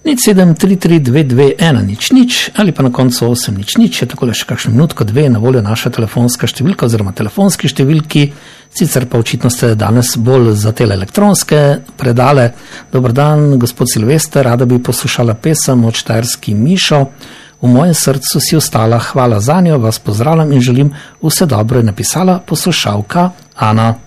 0733221000 ali pa na koncu 800, je takole še kakšno minutko, dve na voljo naša telefonska številka oziroma telefonski številki, sicer pa očitno ste danes bolj za tele elektronske predale. Dobar dan, gospod Silvester, rada bi poslušala pesem od Štajerski Mišo. V mojem srcu si ostala, hvala zanjo, vas pozdravljam in želim vse dobro, je napisala poslušalka Ana.